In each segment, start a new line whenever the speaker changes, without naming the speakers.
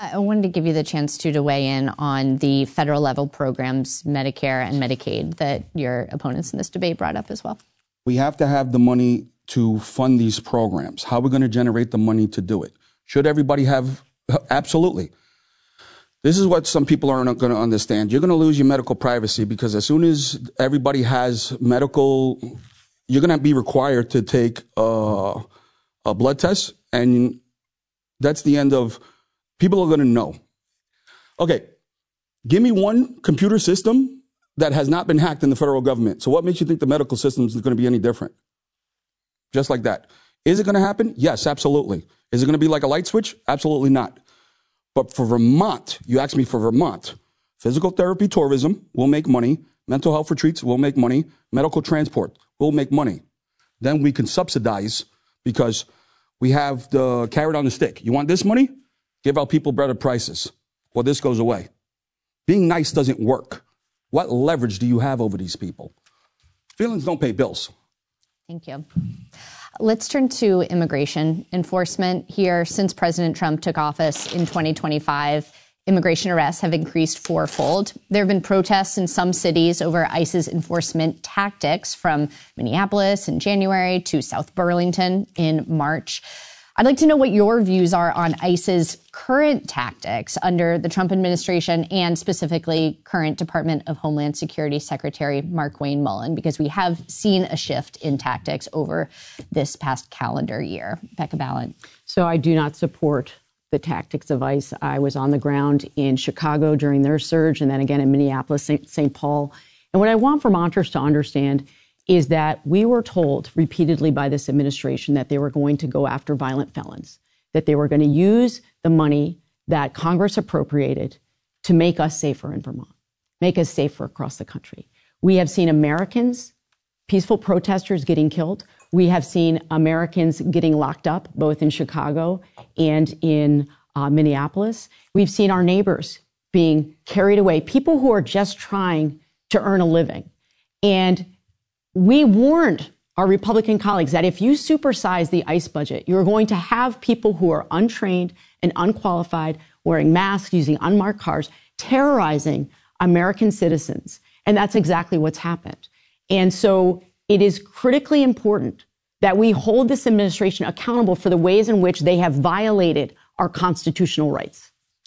I wanted to give you the chance to weigh in on the federal level programs, Medicare and Medicaid, that your opponents in this debate brought up as well.
We have to have the money to fund these programs. How are we going to generate the money to do it? Should everybody have? Absolutely. This is what some people aren't going to understand. You're going to lose your medical privacy because as soon as everybody has medical, you're going to be required to take a blood test, and that's the end of, people are going to know. Okay, give me one computer system that has not been hacked in the federal government. So what makes you think the medical system is going to be any different? Just like that. Is it going to happen? Yes, absolutely. Is it going to be like a light switch? Absolutely not. But for Vermont, you asked me for Vermont, physical therapy tourism will make money, mental health retreats will make money, medical transport will make money. Then we can subsidize because we have the carrot on the stick. You want this money? Give our people better prices. Well, this goes away. Being nice doesn't work. What leverage do you have over these people? Feelings don't pay bills.
Thank you. Let's turn to immigration enforcement here. Since President Trump took office in 2025, immigration arrests have increased fourfold. There have been protests in some cities over ICE's enforcement tactics, from Minneapolis in January to South Burlington in March. I'd like to know what your views are on ICE's current tactics under the Trump administration and specifically current Department of Homeland Security Secretary Markwayne Mullin, because we have seen a shift in tactics over this past calendar year. Becca Balint.
So I do not support the tactics of ICE. I was on the ground in Chicago during their surge and then again in Minneapolis, St. Paul. And what I want Vermonters to understand is that we were told repeatedly by this administration that they were going to go after violent felons, that they were going to use the money that Congress appropriated to make us safer in Vermont, make us safer across the country. We have seen Americans, peaceful protesters getting killed. We have seen Americans getting locked up, both in Chicago and in Minneapolis. We've seen our neighbors being carried away, people who are just trying to earn a living. And we warned our Republican colleagues that if you supersize the ICE budget, you're going to have people who are untrained and unqualified, wearing masks, using unmarked cars, terrorizing American citizens. And that's exactly what's happened. And so it is critically important that we hold this administration accountable for the ways in which they have violated our constitutional rights.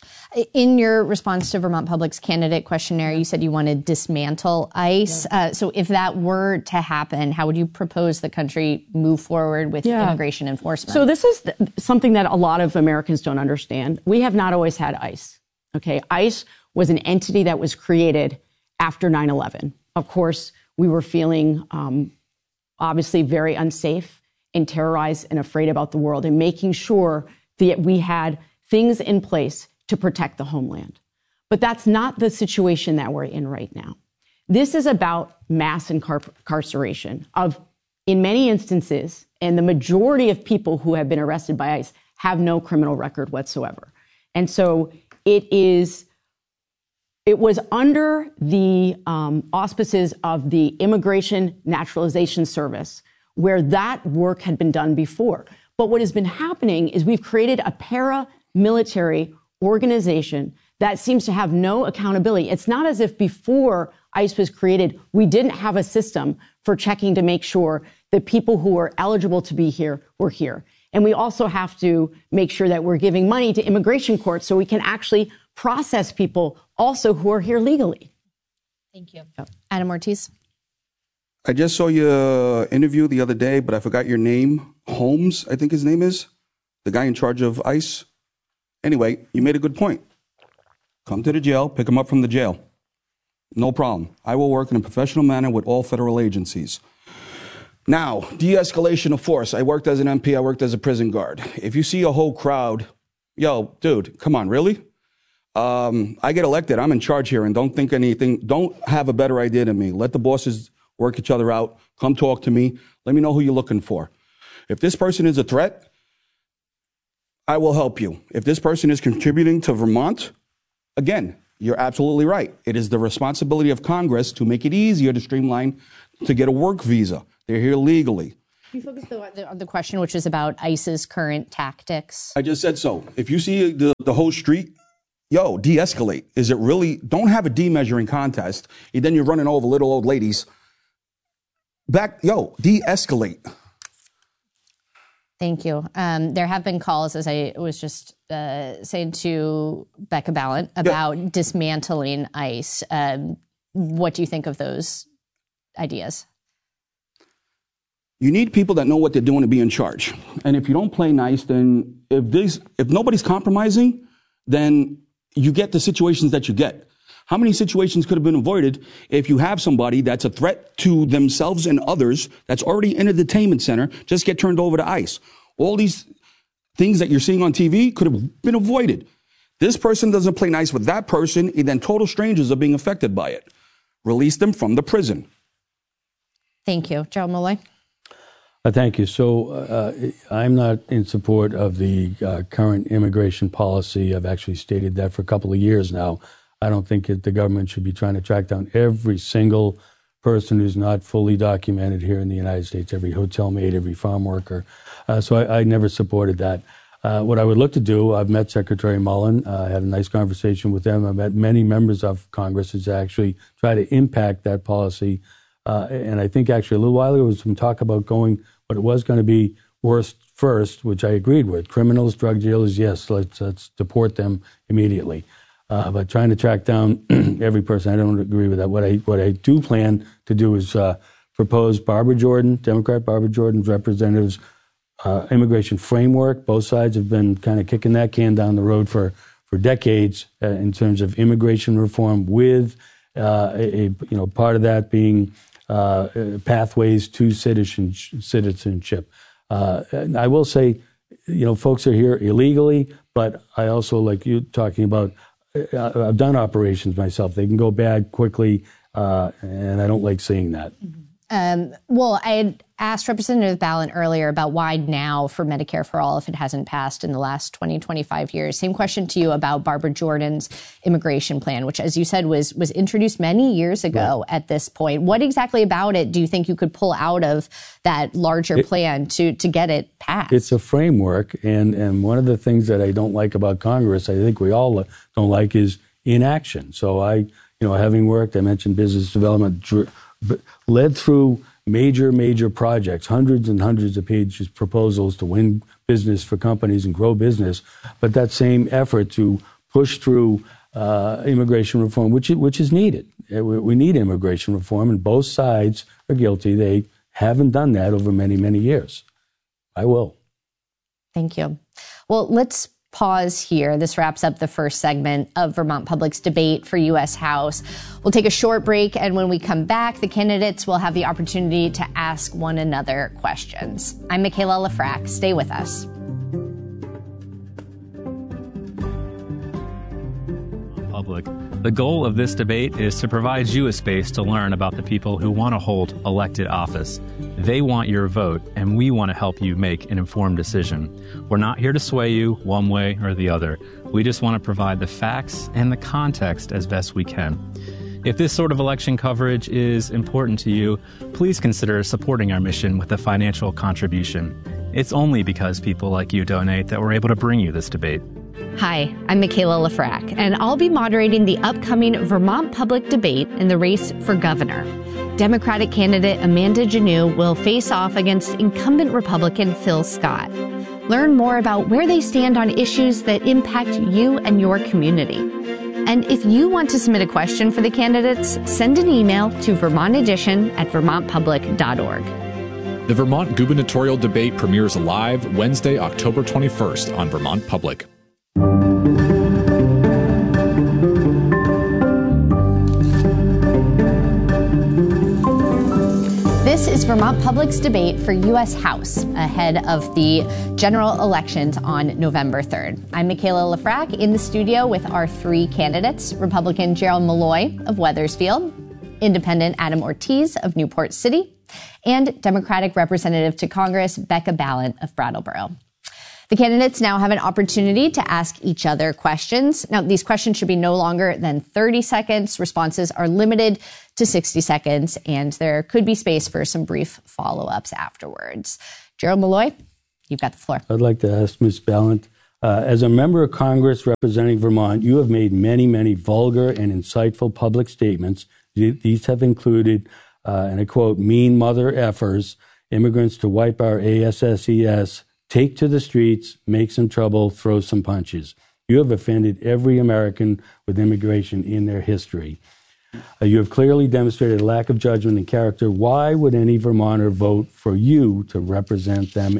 In your response to Vermont Public's candidate questionnaire, you said you want to dismantle ICE. So if that were to happen, how would you propose the country move forward with immigration enforcement?
So this is something that a lot of Americans don't understand. We have not always had ICE. Okay, ICE was an entity that was created after 9/11. Of course, we were feeling obviously very unsafe and terrorized and afraid about the world, and making sure that we had things in place to protect the homeland. But that's not the situation that we're in right now. This is about mass incarceration of, in many instances, and the majority of people who have been arrested by ICE have no criminal record whatsoever. And so it was under the auspices of the Immigration Naturalization Service where that work had been done before. But what has been happening is we've created a paramilitary organization that seems to have no accountability. It's not as if before ICE was created, we didn't have a system for checking to make sure that people who are eligible to be here were here. And we also have to make sure that we're giving money to immigration courts so we can actually process people also who are here legally.
Thank you. Adam Ortiz.
I just saw your interview the other day, but I forgot your name. Holmes, I think his name is, the guy in charge of ICE. Anyway, you made a good point. Come to the jail, pick him up from the jail. No problem. I will work in a professional manner with all federal agencies. Now, de-escalation of force. I worked as an MP. I worked as a prison guard. If you see a whole crowd, yo, dude, come on, really? I get elected. I'm in charge here, and don't think anything. Don't have a better idea than me. Let the bosses work each other out. Come talk to me. Let me know who you're looking for. If this person is a threat, I will help you. If this person is contributing to Vermont, again, you're absolutely right. It is the responsibility of Congress to make it easier to streamline to get a work visa. They're here legally.
Can you focus on the question, which is about ICE's current tactics?
I just said so. If you see the whole street de-escalate. Is it really, don't have a de-measuring contest, and then you're running over little old ladies. De-escalate.
Thank you. There have been calls, as I was just saying to Becca Balint, about dismantling ICE. What do you think of those ideas?
You need people that know what they're doing to be in charge. And if you don't play nice, then if nobody's compromising, then you get the situations that you get. How many situations could have been avoided if you have somebody that's a threat to themselves and others that's already in a detainment center, just get turned over to ICE? All these things that you're seeing on TV could have been avoided. This person doesn't play nice with that person, and then total strangers are being affected by it. Release them from the prison.
Thank you. Gerald Malloy.
Thank you. So I'm not in support of the current immigration policy. I've actually stated that for a couple of years now. I don't think the government should be trying to track down every single person who's not fully documented here in the United States, every hotel maid, every farm worker. So I never supported that. What I would look to do, I've met Secretary Mullen. I had a nice conversation with them. I've met many members of Congress to actually try to impact that policy. And I think actually a little while ago there was some talk about going what it was going to be worst first, which I agreed with. Criminals, drug dealers, yes, let's deport them immediately. But trying to track down every person, I don't agree with that. What I do plan to do is propose Barbara Jordan, Democrat Barbara Jordan's representatives' immigration framework. Both sides have been kind of kicking that can down the road for decades in terms of immigration reform, with part of that being pathways to citizenship. I will say, folks are here illegally, but I also, like you talking about, I've done operations myself. They can go bad quickly, and I don't like seeing that.
Well, I had asked Representative Balint earlier about why now for Medicare for All if it hasn't passed in the last 20, 25 years. Same question to you about Barbara Jordan's immigration plan, which, as you said, was introduced many years ago at this point. What exactly about it do you think you could pull out of that larger plan to get it passed? It's
a framework, and one of the things that I don't like about Congress, I think we all don't like, is inaction. So having worked, I mentioned business development, led through major projects, hundreds and hundreds of pages proposals to win business for companies and grow business. But that same effort to push through immigration reform, which is needed. We need immigration reform, and both sides are guilty. They haven't done that over many, many years. I will.
Thank you. Well, let's pause here. This wraps up the first segment of Vermont Public's debate for U.S. House. We'll take a short break, and when we come back, the candidates will have the opportunity to ask one another questions. I'm Michaela Lafrac. Stay with us.
Public. The goal of this debate is to provide you a space to learn about the people who want to hold elected office. They want your vote, and we want to help you make an informed decision. We're not here to sway you one way or the other. We just want to provide the facts and the context as best we can. If this sort of election coverage is important to you, please consider supporting our mission with a financial contribution. It's only because people like you donate that we're able to bring you this debate.
Hi, I'm Michaela Lafrac, and I'll be moderating the upcoming Vermont Public debate in the race for governor. Democratic candidate Amanda Janneau will face off against incumbent Republican Phil Scott. Learn more about where they stand on issues that impact you and your community. And if you want to submit a question for the candidates, send an email to vermontedition@vermontpublic.org.
The Vermont gubernatorial debate premieres live Wednesday, October 21st on Vermont Public.
This is Vermont Public's debate for U.S. House ahead of the general elections on November 3rd. I'm Michaela Lafrac in the studio with our three candidates: Republican Gerald Malloy of Wethersfield, Independent Adam Ortiz of Newport City, and Democratic Representative to Congress Becca Balint of Brattleboro. The candidates now have an opportunity to ask each other questions. Now, these questions should be no longer than 30 seconds. Responses are limited to 60 seconds, and there could be space for some brief follow-ups afterwards. Gerald Malloy, you've got the floor.
I'd like to ask Ms. Balint, As a member of Congress representing Vermont, you have made many, many vulgar and insightful public statements. These have included, and I quote, mean mother effers, immigrants to wipe our ASSES, take to the streets, make some trouble, throw some punches. You have offended every American with immigration in their history. You have clearly demonstrated a lack of judgment and character. Why would any Vermonter vote for you to represent them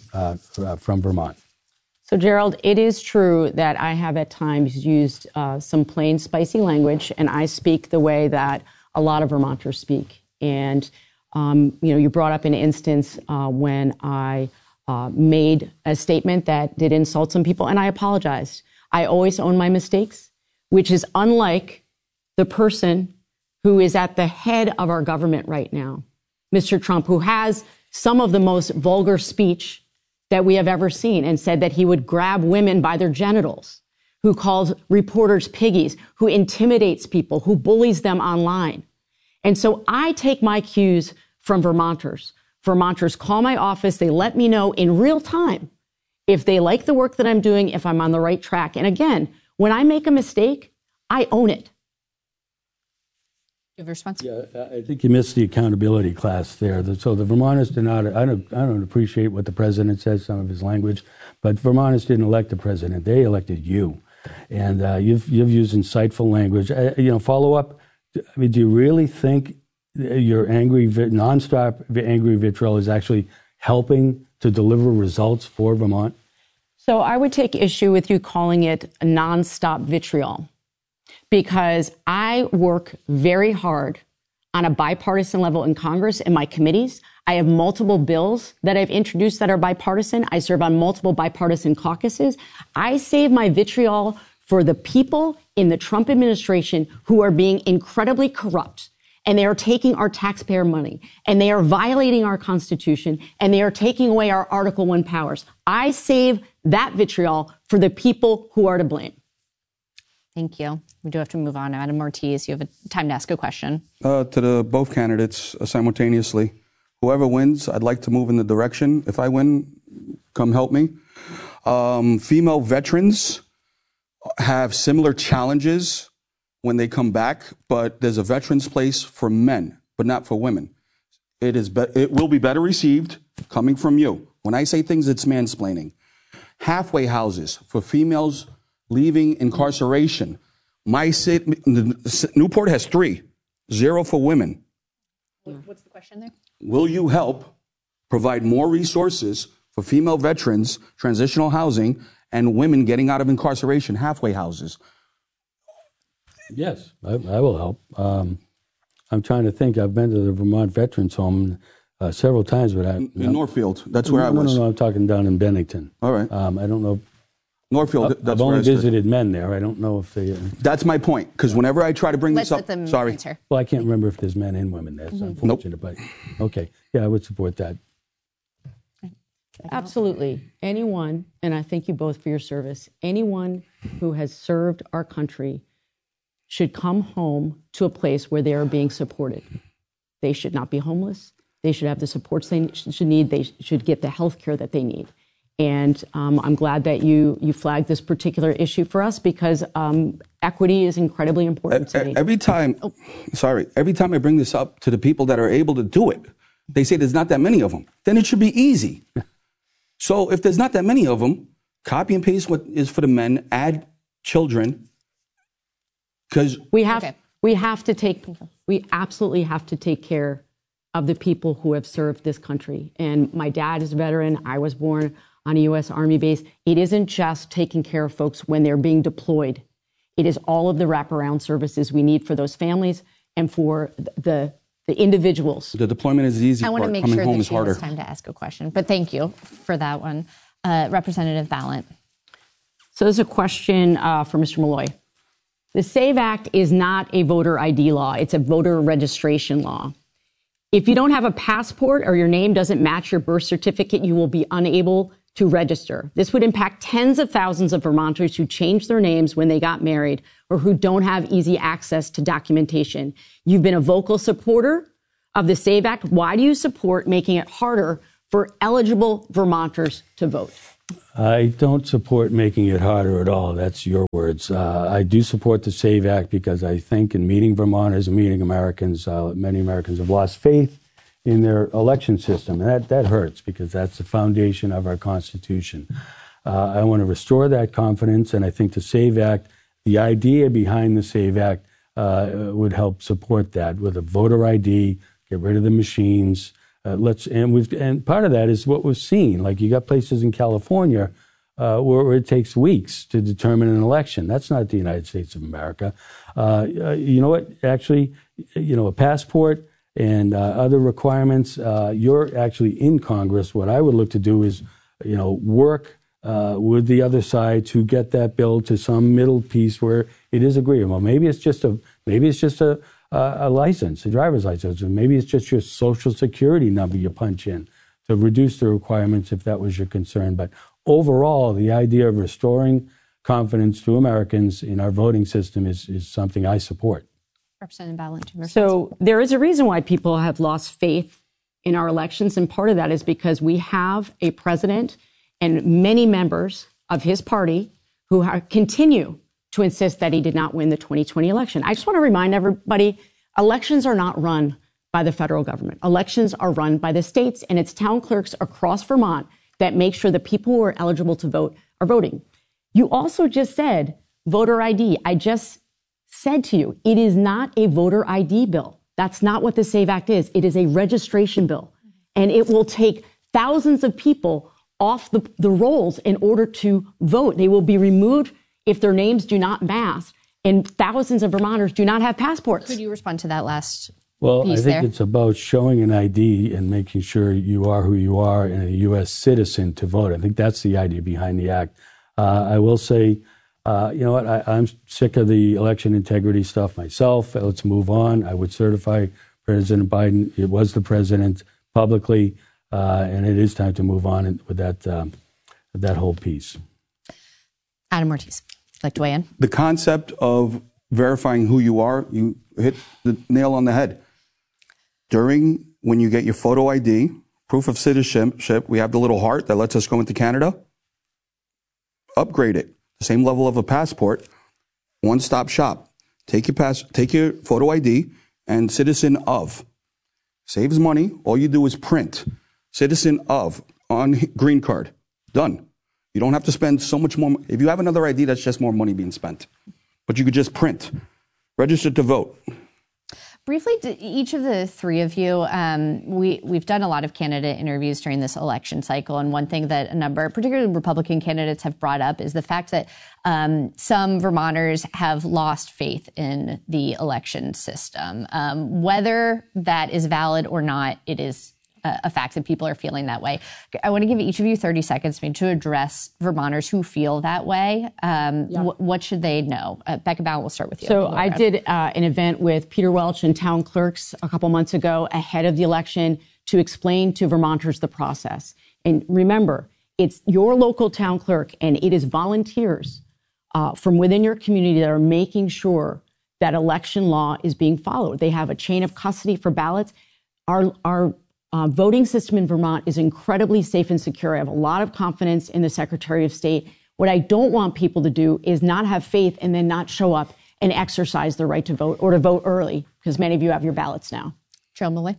from Vermont?
So, Gerald, it is true that I have at times used some plain, spicy language, and I speak the way that a lot of Vermonters speak. And, you brought up an instance when I made a statement that did insult some people, and I apologized. I always own my mistakes, which is unlike the person who is at the head of our government right now, Mr. Trump, who has some of the most vulgar speech that we have ever seen, and said that he would grab women by their genitals, who calls reporters piggies, who intimidates people, who bullies them online. And so I take my cues from Vermonters. Vermonters call my office. They let me know in real time if they like the work that I'm doing, if I'm on the right track. And again, when I make a mistake, I own it.
You have a response?
Yeah, I think you missed the accountability class there. So the Vermonters do not, I don't appreciate what the president says, some of his language, but Vermonters didn't elect the president. They elected you. And you've used insightful language. Follow up, I mean, do you really think your angry, nonstop angry vitriol is actually helping to deliver results for Vermont?
So I would take issue with you calling it a nonstop vitriol, because I work very hard on a bipartisan level in Congress and my committees. I have multiple bills that I've introduced that are bipartisan. I serve on multiple bipartisan caucuses. I save my vitriol for the people in the Trump administration who are being incredibly corrupt, and they are taking our taxpayer money, and they are violating our Constitution, and they are taking away our Article I powers. I save that vitriol for the people who are to blame.
Thank you. We do have to move on. Adam Ortiz, you have a time to ask a question.
To both candidates simultaneously. Whoever wins, I'd like to move in the direction. If I win, come help me. Female veterans have similar challenges when they come back, but there's a veterans place for men, but not for women. It will be better received coming from you. When I say things, it's mansplaining. Halfway houses for females leaving incarceration. My city, Newport has 3, 0 for women.
What's the question there?
Will you help provide more resources for female veterans, transitional housing, and women getting out of incarceration, halfway houses?
Yes, I will help. I'm trying to think. I've been to the Vermont Veterans Home several times, but
in Northfield, that's where I was.
No, I'm talking down in Bennington.
All right.
I don't know.
Northfield, that's
I've only visited men there. I don't know if they...
That's my point, because whenever I try to bring this up...
Let's let them
sorry.
answer.
Well, I can't remember if there's men and women there. It's unfortunate, but okay. Yeah, I would support that.
Absolutely. Anyone, and I thank you both for your service, anyone who has served our country should come home to a place where they are being supported. They should not be homeless. They should have the supports they should need. They should get the health care that they need. And I'm glad that you flagged this particular issue for us, because equity is incredibly important to me.
Every time I bring this up to the people that are able to do it, they say there's not that many of them. Then it should be easy. So if there's not that many of them, copy and paste what is for the men, add children, because
we absolutely have to take care of the people who have served this country. And my dad is a veteran. I was born on a U.S. Army base. It isn't just taking care of folks when they're being deployed. It is all of the wraparound services we need for those families and for the individuals.
The deployment is the easy part.
I want to make
Coming
sure
home
that
is
she
harder.
has time to ask a question, but thank you for that one. Representative Ballant.
So there's a question for Mr. Malloy. The SAVE Act is not a voter ID law. It's a voter registration law. If you don't have a passport or your name doesn't match your birth certificate, you will be unable to register. This would impact tens of thousands of Vermonters who changed their names when they got married or who don't have easy access to documentation. You've been a vocal supporter of the SAVE Act. Why do you support making it harder for eligible Vermonters to vote?
I don't support making it harder at all. That's your words. I do support the SAVE Act because I think in meeting Vermonters and meeting Americans, many Americans have lost faith in their election system. And that hurts because that's the foundation of our Constitution. I want to restore that confidence, and I think the SAVE Act, the idea behind the SAVE Act would help support that with a voter ID, get rid of the machines. And part of that is what we've seen. Like you got places in California where it takes weeks to determine an election. That's not the United States of America. You know what? Actually, a passport and other requirements. You're actually in Congress. What I would look to do is, work with the other side to get that bill to some middle piece where it is agreeable. Maybe it's just a license, a driver's license, or maybe it's just your social security number you punch in to reduce the requirements if that was your concern. But overall, the idea of restoring confidence to Americans in our voting system is something I support.
Representative Valentine.
So there is a reason why people have lost faith in our elections, and part of that is because we have a president and many members of his party who continue to insist that he did not win the 2020 election. I just want to remind everybody, elections are not run by the federal government. Elections are run by the states, and it's town clerks across Vermont that make sure the people who are eligible to vote are voting. You also just said voter ID. I just said to you, it is not a voter ID bill. That's not what the SAVE Act is. It is a registration bill, and it will take thousands of people off the rolls in order to vote. They will be removed if their names do not match, and thousands of Vermonters do not have passports.
Could you respond to that last
Well,
piece
I think
there?
it's about showing an ID and making sure you are who you are and a U.S. citizen to vote. I think that's the idea behind the act. I will say, you know what, I'm sick of the election integrity stuff myself. Let's move on. I would certify President Biden. It was the president publicly, and it is time to move on with that whole piece.
Adam Ortiz, would like to weigh in?
The concept of verifying who you are, you hit the nail on the head. When you get your photo ID, proof of citizenship, we have the little heart that lets us go into Canada. Upgrade it. The same level of a passport. One-stop shop. Take your photo ID and citizen of. Saves money. All you do is print. Citizen of on green card. Done. You don't have to spend so much more. If you have another ID, that's just more money being spent. But you could just print. Register to vote.
Briefly, each of the three of you, we've done a lot of candidate interviews during this election cycle, and one thing that a number, particularly Republican candidates, have brought up is the fact that some Vermonters have lost faith in the election system. Whether that is valid or not, it is a fact that people are feeling that way. I want to give each of you 30 seconds maybe to address Vermonters who feel that way. What should they know? Becca Bowell, we'll start with you.
So I did an event with Peter Welch and town clerks a couple months ago ahead of the election to explain to Vermonters the process. And remember, it's your local town clerk, and it is volunteers from within your community that are making sure that election law is being followed. They have a chain of custody for ballots. Our voting system in Vermont is incredibly safe and secure. I have a lot of confidence in the Secretary of State. What I don't want people to do is not have faith and then not show up and exercise their right to vote or to vote early, because many of you have your ballots now.
Joe Milley.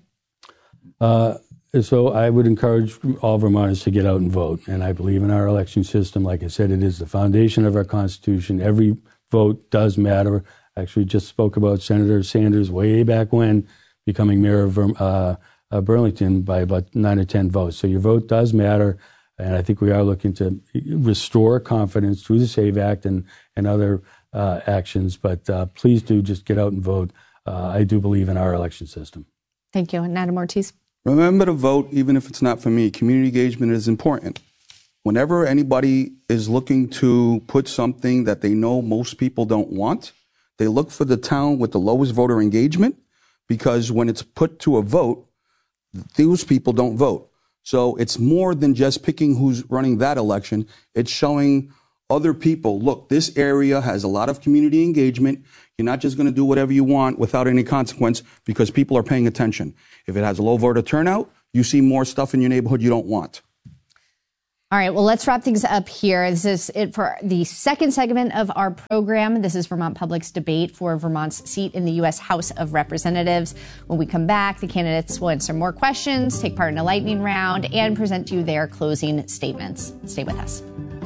So I would encourage all Vermonters to get out and vote. And I believe in our election system. Like I said, it is the foundation of our Constitution. Every vote does matter. I actually just spoke about Senator Sanders way back when becoming mayor of Burlington by about 9 or 10 votes. So your vote does matter, and I think we are looking to restore confidence through the SAVE Act and other actions. But please do just get out and vote. I do believe in our election system.
Thank you. And Adam Ortiz.
Remember to vote, even if it's not for me. Community engagement is important. Whenever anybody is looking to put something that they know most people don't want, they look for the town with the lowest voter engagement, because when it's put to a vote, those people don't vote. So it's more than just picking who's running that election. It's showing other people, look, this area has a lot of community engagement. You're not just going to do whatever you want without any consequence because people are paying attention. If it has a low voter turnout, you see more stuff in your neighborhood you don't want.
All right, well, let's wrap things up here. This is it for the second segment of our program. This is Vermont Public's debate for Vermont's seat in the U.S. House of Representatives. When we come back, the candidates will answer more questions, take part in a lightning round, and present to you their closing statements. Stay with us.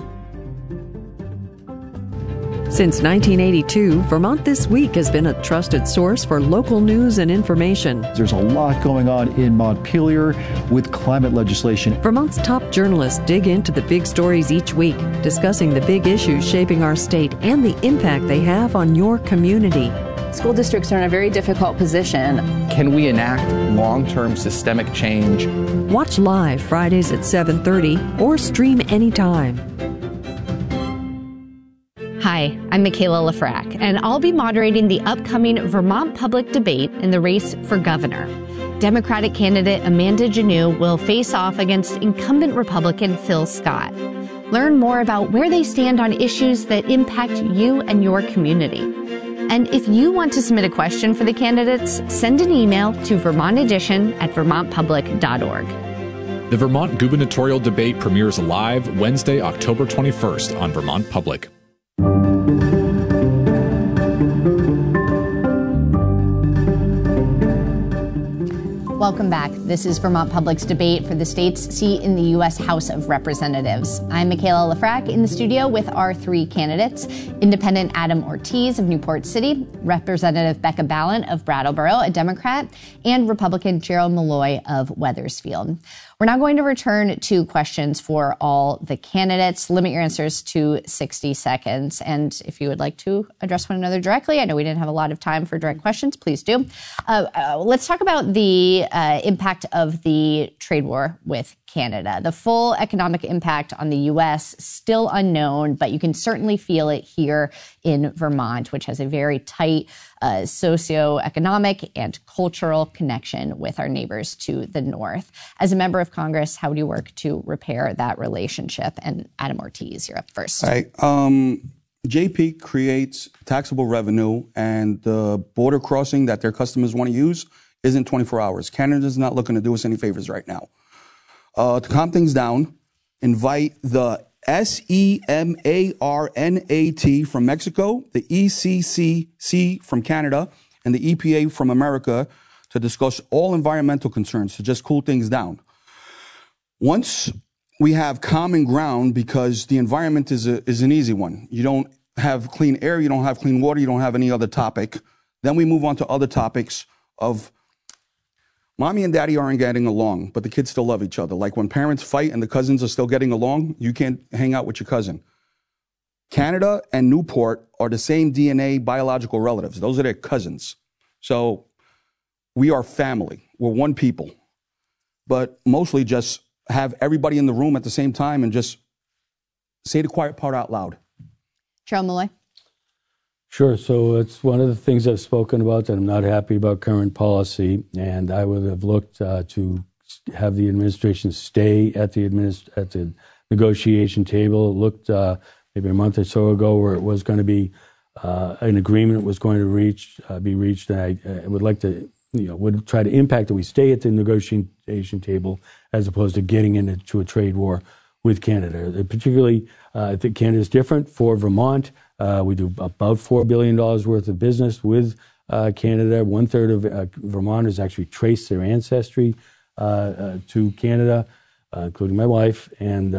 Since 1982, Vermont This Week has been a trusted source for local news and information.
There's a lot going on in Montpelier with climate legislation.
Vermont's top journalists dig into the big stories each week, discussing the big issues shaping our state and the impact they have on your community.
School districts are in a very difficult position.
Can we enact long-term systemic change?
Watch live Fridays at 7:30 or stream anytime.
Hi, I'm Michaela Lafrac, and I'll be moderating the upcoming Vermont Public debate in the race for governor. Democratic candidate Amanda Janneau will face off against incumbent Republican Phil Scott. Learn more about where they stand on issues that impact you and your community. And if you want to submit a question for the candidates, send an email to vermontedition@vermontpublic.org.
The Vermont gubernatorial debate premieres live Wednesday, October 21st on Vermont Public.
Welcome back. This is Vermont Public's debate for the state's seat in the U.S. House of Representatives. I'm Michaela Lafrac in the studio with our three candidates: Independent Adam Ortiz of Newport City, Representative Becca Balint of Brattleboro, a Democrat, and Republican Gerald Malloy of Wethersfield. We're now going to return to questions for all the candidates. Limit your answers to 60 seconds. And if you would like to address one another directly, I know we didn't have a lot of time for direct questions, please do. Let's talk about the impact of the trade war with Canada. The full economic impact on the U.S. still unknown, but you can certainly feel it here in Vermont, which has a very tight socioeconomic and cultural connection with our neighbors to the north. As a member of Congress, how do you work to repair that relationship? And Adam Ortiz, you're up first.
All right. JP creates taxable revenue, and the border crossing that their customers want to use isn't 24 hours. Canada's not looking to do us any favors right now. To calm things down, invite the SEMARNAT from Mexico, the ECCC from Canada, and the EPA from America to discuss all environmental concerns to just cool things down. Once we have common ground, because the environment is an easy one. You don't have clean air, you don't have clean water, you don't have any other topic. Then we move on to other topics of mommy and daddy aren't getting along, but the kids still love each other. Like when parents fight and the cousins are still getting along, you can't hang out with your cousin. Canada and Newport are the same DNA biological relatives. Those are their cousins. So we are family. We're one people. But mostly just have everybody in the room at the same time and just say the quiet part out loud.
Gerald Malloy.
Sure. So it's one of the things I've spoken about that I'm not happy about current policy, and I would have looked to have the administration stay at the negotiation table. It looked maybe a month or so ago where it was going to be an agreement was going to be reached, and I would like to would try to impact that we stay at the negotiation table as opposed to getting into a trade war with Canada. Particularly, I think Canada is different for Vermont. We do about $4 billion worth of business with Canada. 1/3 of Vermonters actually trace their ancestry to Canada, including my wife, and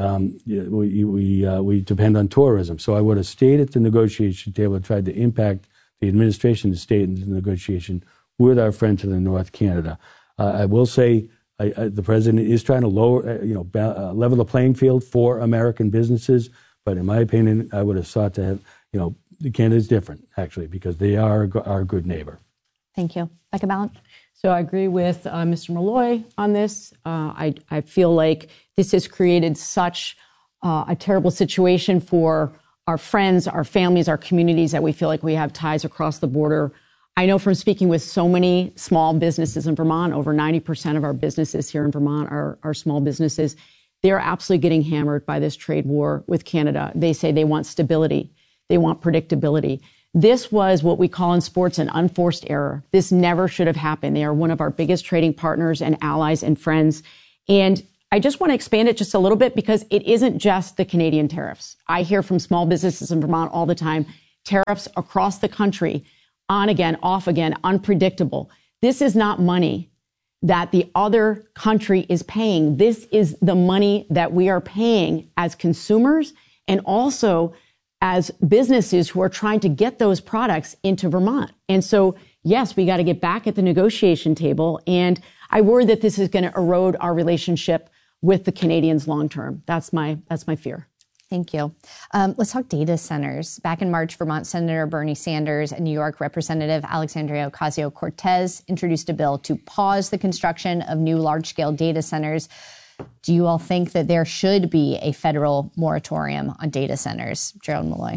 we depend on tourism. So I would have stayed at the negotiation table and tried to impact the administration to stay in the negotiation with our friend to the north, Canada. I will say the president is trying to level the playing field for American businesses, but in my opinion, I would have sought to have, Canada's different, actually, because they are our good neighbor.
Thank you. Becca Balint.
So I agree with Mr. Malloy on this. I feel like this has created such a terrible situation for our friends, our families, our communities, that we feel like we have ties across the border. I know from speaking with so many small businesses in Vermont, over 90% of our businesses here in Vermont are small businesses. They're absolutely getting hammered by this trade war with Canada. They say they want stability. They want predictability. This was what we call in sports an unforced error. This never should have happened. They are one of our biggest trading partners and allies and friends. And I just want to expand it just a little bit because it isn't just the Canadian tariffs. I hear from small businesses in Vermont all the time, tariffs across the country, on again, off again, unpredictable. This is not money that the other country is paying. This is the money that we are paying as consumers and also as businesses who are trying to get those products into Vermont. And so, yes, we got to get back at the negotiation table. And I worry that this is going to erode our relationship with the Canadians long term. That's my fear.
Thank you. Let's talk data centers. Back in March, Vermont Senator Bernie Sanders and New York Representative Alexandria Ocasio-Cortez introduced a bill to pause the construction of new large-scale data centers. Do you all think that there should be a federal moratorium on data centers? Gerald Malloy.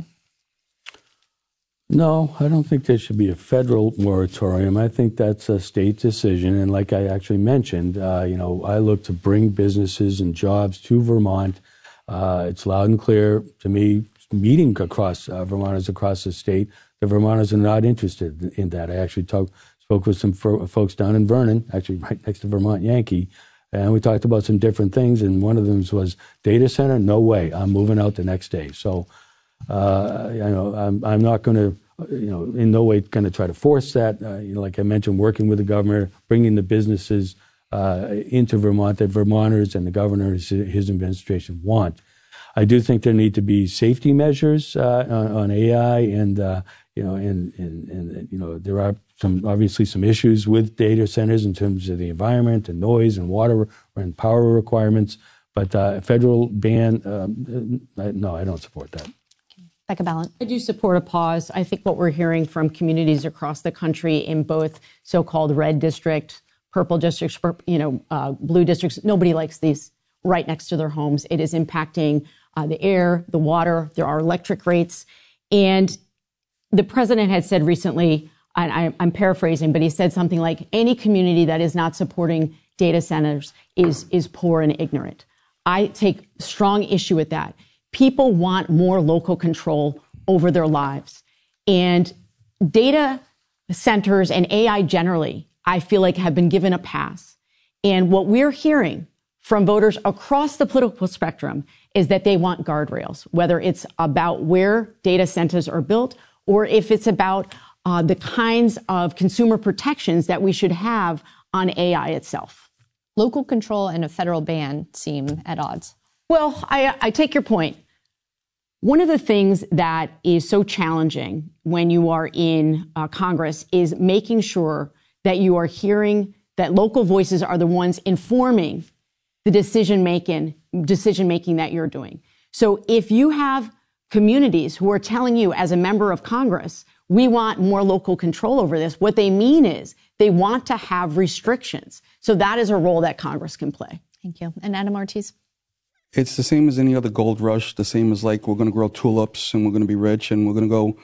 No, I don't think there should be a federal moratorium. I think that's a state decision. And like I actually mentioned, I look to bring businesses and jobs to Vermont. It's loud and clear to me, meeting across Vermonters across the state, the Vermonters are not interested in that. I actually spoke with some folks down in Vernon, actually right next to Vermont Yankee, and we talked about some different things. And one of them was data center. No way, I'm moving out the next day. So, I'm not going to, in no way going to try to force that. Like I mentioned, working with the governor, bringing the businesses into Vermont that Vermonters and the governor, his administration want. I do think there need to be safety measures on AI, and there are obviously some issues with data centers in terms of the environment and noise and water and power requirements. But a federal ban, no, I don't support that.
Becca Balint.
I do support a pause. I think what we're hearing from communities across the country in both so-called red district, purple districts, blue districts, nobody likes these right next to their homes. It is impacting the air, the water. There are electric rates. And the president had said recently, and I'm paraphrasing, but he said something like, any community that is not supporting data centers is poor and ignorant. I take strong issue with that. People want more local control over their lives. And data centers and AI generally, I feel like have been given a pass. And what we're hearing from voters across the political spectrum is that they want guardrails, whether it's about where data centers are built or if it's about the kinds of consumer protections that we should have on AI itself.
Local control and a federal ban seem at odds.
Well, I take your point. One of the things that is so challenging when you are in Congress is making sure that you are hearing that local voices are the ones informing the decision making that you're doing. So if you have communities who are telling you as a member of Congress, we want more local control over this, what they mean is they want to have restrictions. So that is a role that Congress can play.
Thank you. And Adam Ortiz?
It's the same as any other gold rush, the same as like we're going to grow tulips and we're going to be rich and we're going to go,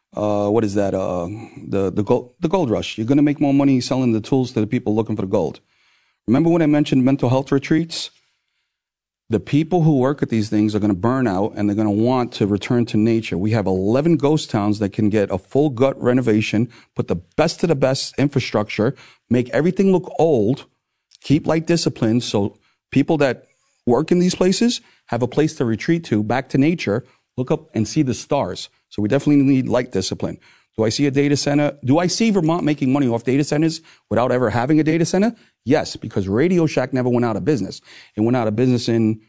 the gold rush. You're going to make more money selling the tools to the people looking for the gold. Remember when I mentioned mental health retreats? The people who work at these things are going to burn out and they're going to want to return to nature. We have 11 ghost towns that can get a full gut renovation, put the best of the best infrastructure, make everything look old, keep light discipline so people that work in these places have a place to retreat to, back to nature, look up and see the stars. So we definitely need light discipline. Do I see a data center? Do I see Vermont making money off data centers without ever having a data center? Yes, because Radio Shack never went out of business. It went out of business in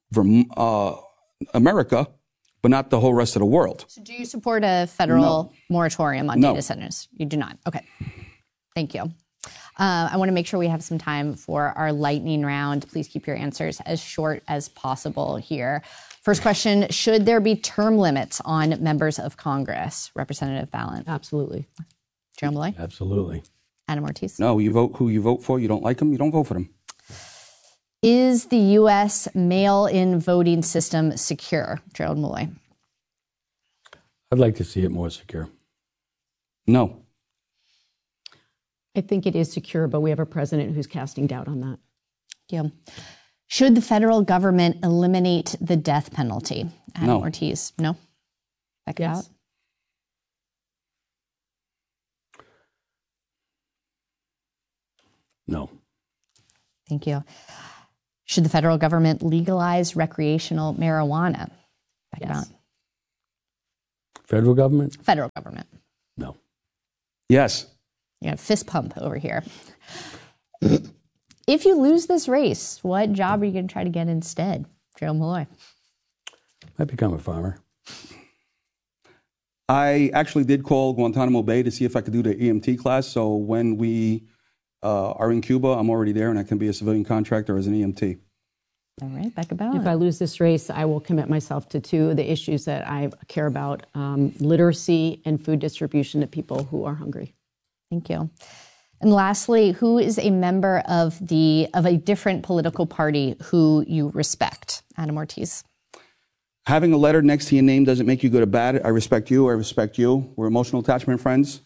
America, but not the whole rest of the world.
So do you support a federal moratorium on data centers? You do not. Okay. Thank you. I want to make sure we have some time for our lightning round. Please keep your answers as short as possible here. First question, should there be term limits on members of Congress? Representative Balint.
Absolutely.
Gerald Malloy.
Absolutely.
Adam Ortiz.
No, you vote who you vote for. You don't like them, you don't vote for them.
Is the U.S. mail-in voting system secure? Gerald Malloy.
I'd like to see it more secure.
No.
I think it is secure, but we have a president who's casting doubt on that.
Yeah. Should the federal government eliminate the death penalty? Adam Ortiz. No? Becca
Yes.
Balint?
No.
Thank you. Should the federal government legalize recreational marijuana?
Yes.
Federal government?
Federal government.
No.
Yes.
You got a fist pump over here. If you lose this race, what job are you going to try to get instead, Gerald Malloy?
I'd become a farmer.
I actually did call Guantanamo Bay to see if I could do the EMT class. So when we are in Cuba, I'm already there and I can be a civilian contractor as an EMT.
All right, Becca Balint.
If I lose this race, I will commit myself to two of the issues that I care about, literacy and food distribution to people who are hungry.
Thank you. And lastly, who is a member of a different political party who you respect? Adam Ortiz.
Having a letter next to your name doesn't make you good or bad. I respect you. I respect you. We're emotional attachment friends.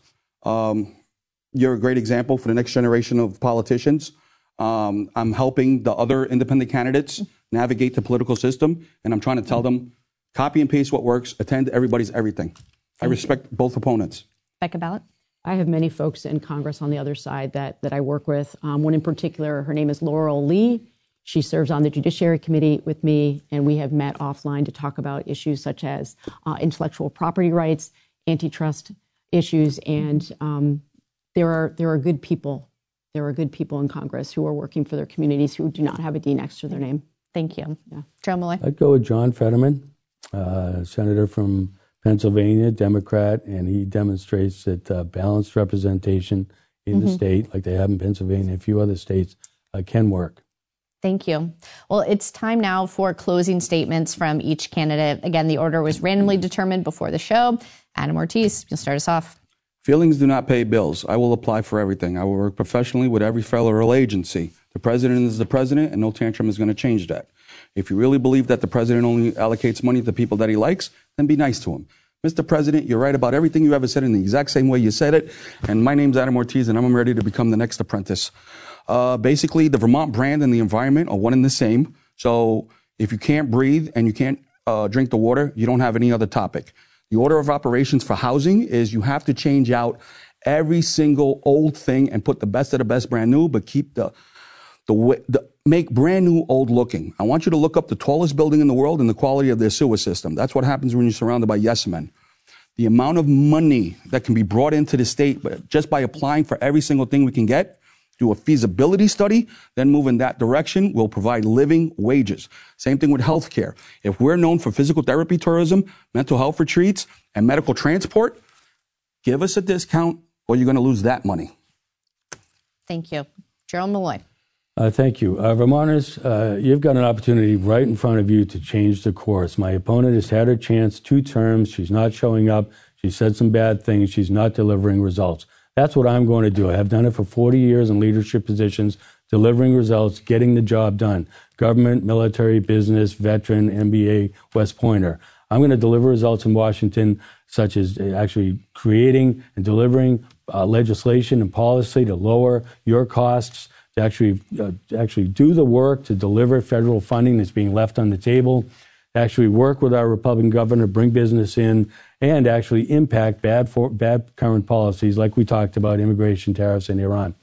You're a great example for the next generation of politicians. I'm helping the other independent candidates navigate the political system, and I'm trying to tell them, copy and paste what works, attend everybody's everything. I respect both opponents.
Becca Balint.
I have many folks in Congress on the other side that I work with. One in particular, her name is Laurel Lee. She serves on the Judiciary Committee with me, and we have met offline to talk about issues such as intellectual property rights, antitrust issues, and there are good people. There are good people in Congress who are working for their communities who do not have a D next to their name.
Thank you.
Yeah.
Gerald Malloy.
I'd go with John Fetterman, senator from Pennsylvania, Democrat, and he demonstrates that balanced representation in the state, like they have in Pennsylvania and a few other states, can work.
Thank you. Well, it's time now for closing statements from each candidate. Again, the order was randomly determined before the show. Adam Ortiz, you'll start us off.
Feelings do not pay bills. I will apply for everything. I will work professionally with every federal agency. The president is the president, and no tantrum is going to change that. If you really believe that the president only allocates money to people that he likes, then be nice to him. Mr. President, you're right about everything you ever said in the exact same way you said it. And my name's Adam Ortiz, and I'm ready to become the next apprentice. Basically, the Vermont brand and the environment are one and the same. So if you can't breathe and you can't drink the water, you don't have any other topic. The order of operations for housing is you have to change out every single old thing and put the best of the best brand new, but keep make brand new old looking. I want you to look up the tallest building in the world and the quality of their sewer system. That's what happens when you're surrounded by yes men. The amount of money that can be brought into the state, but just by applying for every single thing we can get, do a feasibility study, then move in that direction, will provide living wages. Same thing with healthcare. If we're known for physical therapy tourism, mental health retreats, and medical transport, give us a discount or you're going to lose that money.
Thank you. Gerald Malloy.
Thank you. Vermonters, you've got an opportunity right in front of you to change the course. My opponent has had her chance 2 terms. She's not showing up. She said some bad things. She's not delivering results. That's what I'm going to do. I have done it for 40 years in leadership positions, delivering results, getting the job done. Government, military, business, veteran, MBA, West Pointer. I'm going to deliver results in Washington, such as actually creating and delivering legislation and policy to lower your costs, to actually do the work to deliver federal funding that's being left on the table, to actually work with our Republican governor, bring business in, and actually impact bad current policies like we talked about, immigration, tariffs, and Iran.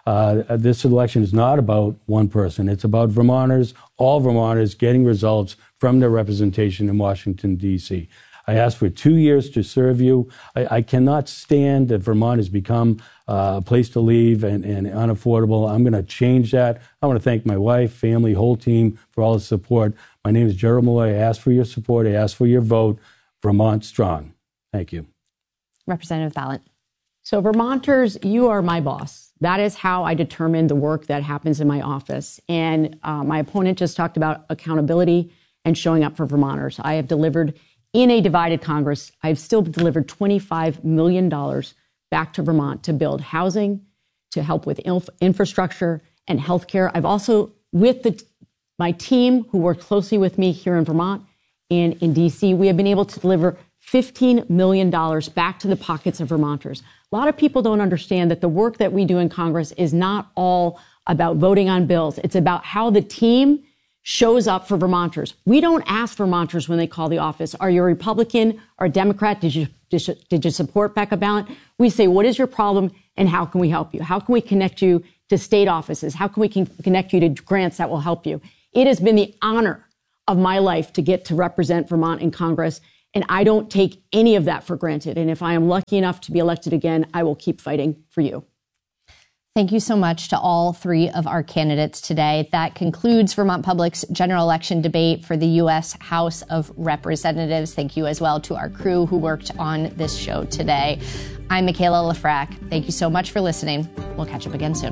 This election is not about one person. It's about Vermonters, all Vermonters, getting results from their representation in Washington, D.C. I asked for 2 years to serve you. I cannot stand that Vermont has become a place to leave and unaffordable. I'm going to change that. I want to thank my wife, family, whole team for all the support. My name is Gerald Malloy. I ask for your support. I ask for your vote. Vermont strong. Thank you.
Representative Balint.
So Vermonters, you are my boss. That is how I determine the work that happens in my office. And my opponent just talked about accountability and showing up for Vermonters. I have delivered in a divided Congress. I've still delivered $25 million back to Vermont to build housing, to help with infrastructure and healthcare. I've also, with my team who worked closely with me here in Vermont and in D.C., we have been able to deliver $15 million back to the pockets of Vermonters. A lot of people don't understand that the work that we do in Congress is not all about voting on bills. It's about how the team shows up for Vermonters. We don't ask Vermonters when they call the office, are you a Republican or a Democrat? Did you support Becca Balint? We say, what is your problem and how can we help you? How can we connect you to state offices? How can we connect you to grants that will help you? It has been the honor of my life to get to represent Vermont in Congress, and I don't take any of that for granted. And if I am lucky enough to be elected again, I will keep fighting for you.
Thank you so much to all three of our candidates today. That concludes Vermont Public's general election debate for the U.S. House of Representatives. Thank you as well to our crew who worked on this show today. I'm Michaela Lafrac. Thank you so much for listening. We'll catch up again soon.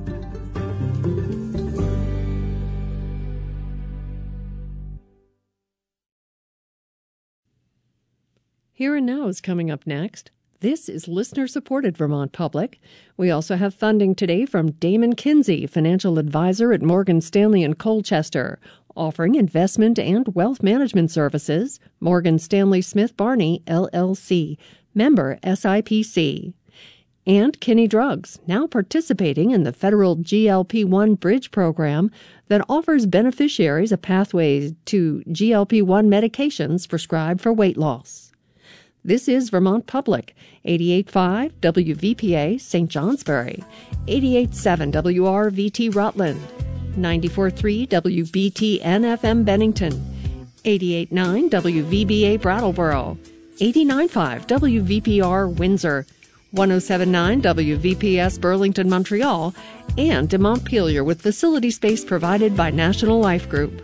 Here and Now is coming up next. This is listener-supported Vermont Public. We also have funding today from Damon Kinsey, financial advisor at Morgan Stanley in Colchester, offering investment and wealth management services. Morgan Stanley Smith Barney, LLC, member SIPC. And Kinney Drugs, now participating in the federal GLP-1 Bridge program that offers beneficiaries a pathway to GLP-1 medications prescribed for weight loss. This is Vermont Public, 88.5 WVPA St. Johnsbury, 88.7 WRVT Rutland, 94.3 WBTN FM Bennington, 88.9 WVBA Brattleboro, 89.5 WVPR Windsor, 107.9 WVPS Burlington Montreal, and de Montpelier with facility space provided by National Life Group.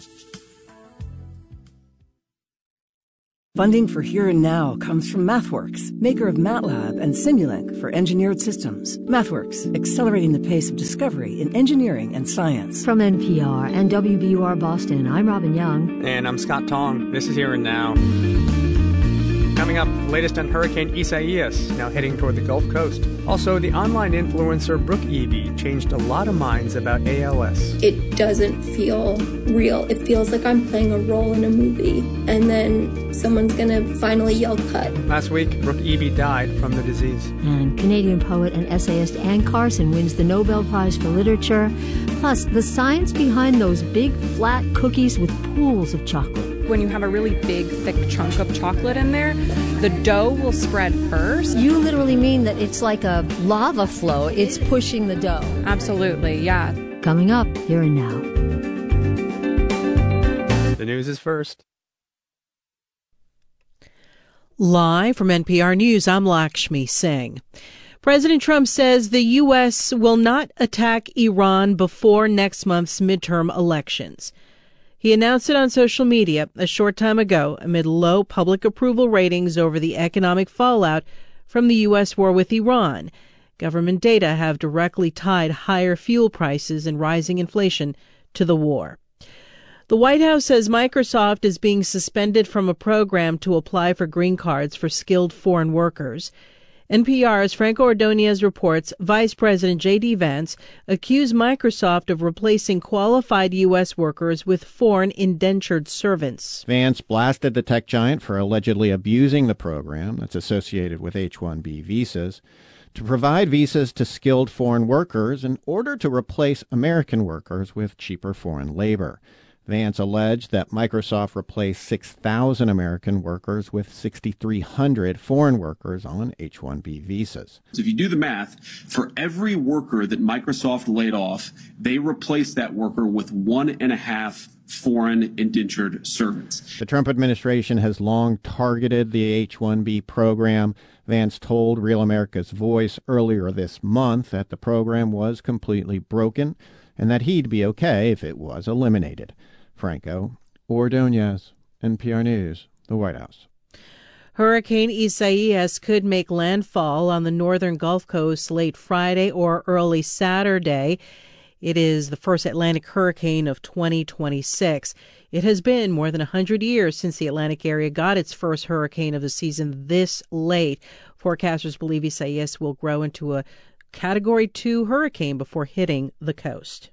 Funding for Here and Now comes from MathWorks, maker of MATLAB and Simulink for engineered systems. MathWorks, accelerating the pace of discovery in engineering and science.
From NPR and WBUR Boston, I'm Robin Young.
And I'm Scott Tong. This is Here and Now. Coming up, latest on Hurricane Isaias, now heading toward the Gulf Coast. Also, the online influencer Brooke Eby changed a lot of minds about ALS.
It doesn't feel real. It feels like I'm playing a role in a movie, and then someone's going to finally yell cut.
Last week, Brooke Eby died from the disease.
And Canadian poet and essayist Anne Carson wins the Nobel Prize for Literature. Plus, the science behind those big, flat cookies with pools of chocolate.
When you have a really big, thick chunk of chocolate in there, the dough will spread first.
You literally mean that it's like a lava flow. It's pushing the dough.
Absolutely, yeah.
Coming up, Here and Now.
The news is first.
Live from NPR News, I'm Lakshmi Singh. President Trump says the U.S. will not attack Iran before next month's midterm elections. He announced it on social media a short time ago amid low public approval ratings over the economic fallout from the U.S. war with Iran. Government data have directly tied higher fuel prices and rising inflation to the war. The White House says Microsoft is being suspended from a program to apply for green cards for skilled foreign workers. NPR's Franco Ordonez reports Vice President J.D. Vance accused Microsoft of replacing qualified U.S. workers with foreign indentured servants.
Vance blasted the tech giant for allegedly abusing the program that's associated with H-1B visas to provide visas to skilled foreign workers in order to replace American workers with cheaper foreign labor. Vance alleged that Microsoft replaced 6,000 American workers with 6,300 foreign workers on H-1B visas.
So if you do the math, for every worker that Microsoft laid off, they replaced that worker with 1.5 foreign indentured servants.
The Trump administration has long targeted the H-1B program. Vance told Real America's Voice earlier this month that the program was completely broken and that he'd be okay if it was eliminated. Franco Ordonez, NPR News, the White House.
Hurricane Isaias could make landfall on the northern Gulf Coast late Friday or early Saturday. It is the first Atlantic hurricane of 2026. It has been more than 100 years since the Atlantic area got its first hurricane of the season this late. Forecasters believe Isaias will grow into a Category 2 hurricane before hitting the coast.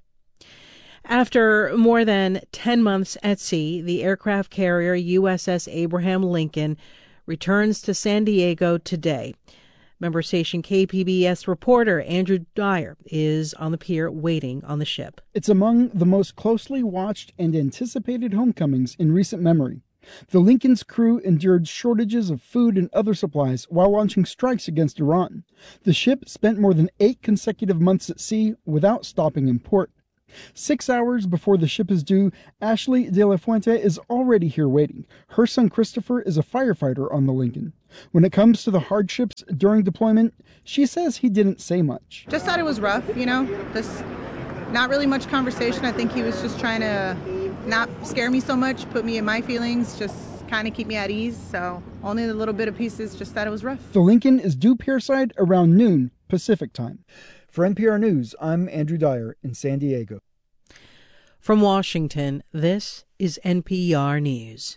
After more than 10 months at sea, the aircraft carrier USS Abraham Lincoln returns to San Diego today. Member station KPBS reporter Andrew Dyer is on the pier waiting on the ship.
It's among the most closely watched and anticipated homecomings in recent memory. The Lincoln's crew endured shortages of food and other supplies while launching strikes against Iran. The ship spent more than 8 consecutive months at sea without stopping in port. 6 hours before the ship is due, Ashley De La Fuente is already here waiting. Her son Christopher is a firefighter on the Lincoln. When it comes to the hardships during deployment, she says he didn't say much.
Just thought it was rough, just not really much conversation. I think he was just trying to not scare me so much, put me in my feelings, just kind of keep me at ease. So only the little bit of pieces, just thought it was rough.
The Lincoln is due pierside around noon Pacific time. For NPR News, I'm Andrew Dyer in San Diego.
From Washington, this is NPR News.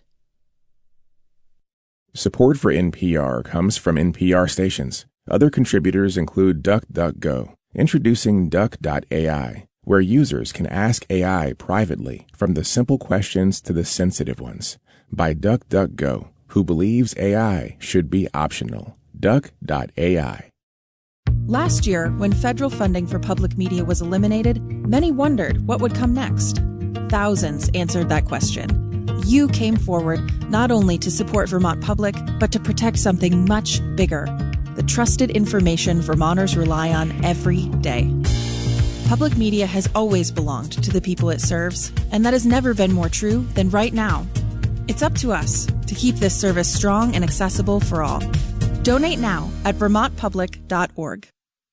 Support for NPR comes from NPR stations. Other contributors include DuckDuckGo, introducing Duck.ai, where users can ask AI privately, from the simple questions to the sensitive ones, by DuckDuckGo, who believes AI should be optional. Duck.ai.
Last year, when federal funding for public media was eliminated, many wondered what would come next. Thousands answered that question. You came forward not only to support Vermont Public, but to protect something much bigger, the trusted information Vermonters rely on every day. Public media has always belonged to the people it serves, and that has never been more true than right now. It's up to us to keep this service strong and accessible for all. Donate now at vermontpublic.org.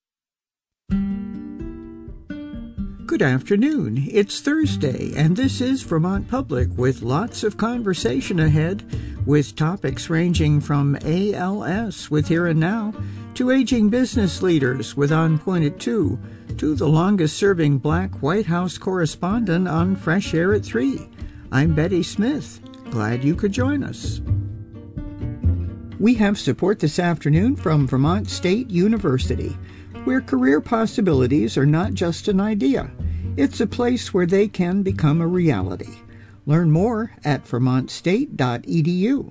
Good afternoon. It's Thursday, and this is Vermont Public with lots of conversation ahead, with topics ranging from ALS with Here and Now to aging business leaders with On Point at 2 to the longest-serving Black White House correspondent on Fresh Air at 3. I'm Betty Smith. Glad you could join us. We have support this afternoon from Vermont State University, where career possibilities are not just an idea. It's a place where they can become a reality. Learn more at vermontstate.edu.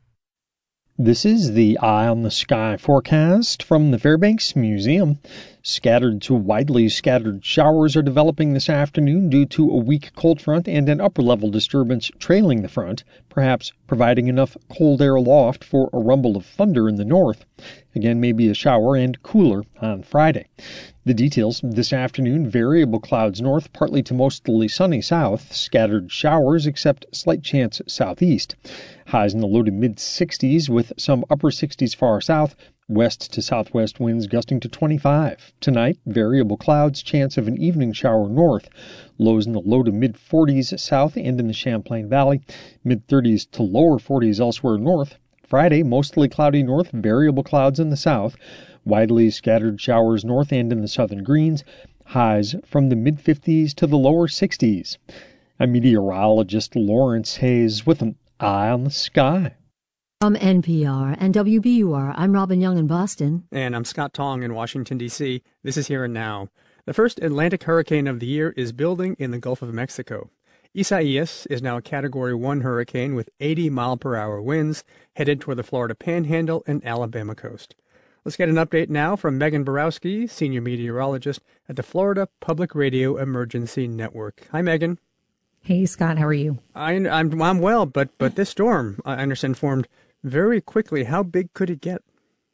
This is the Eye on the Sky forecast from the Fairbanks Museum. Scattered to widely scattered showers are developing this afternoon due to a weak cold front and an upper-level disturbance trailing the front, perhaps providing enough cold air aloft for a rumble of thunder in the north. Again, maybe a shower and cooler on Friday. The details this afternoon: variable clouds north, partly to mostly sunny south, scattered showers except slight chance southeast. Highs in the low to mid-60s with some upper 60s far south. West to southwest winds gusting to 25. Tonight, variable clouds, chance of an evening shower north. Lows in the low to mid-40s south and in the Champlain Valley. Mid-30s to lower 40s elsewhere north. Friday, mostly cloudy north, variable clouds in the south. Widely scattered showers north and in the southern Greens. Highs from the mid-50s to the lower 60s. I'm meteorologist Lawrence Hayes with an Eye on the Sky.
From NPR and WBUR, I'm Robin Young in Boston.
And I'm Scott Tong in Washington, D.C. This is Here and Now. The first Atlantic hurricane of the year is building in the Gulf of Mexico. Isaias is now a Category 1 hurricane with 80-mile-per-hour winds headed toward the Florida Panhandle and Alabama coast. Let's get an update now from Megan Borowski, senior meteorologist at the Florida Public Radio Emergency Network. Hi, Megan.
Hey, Scott. How are you?
I'm well, but this storm, I understand, formed very quickly. How big could it get?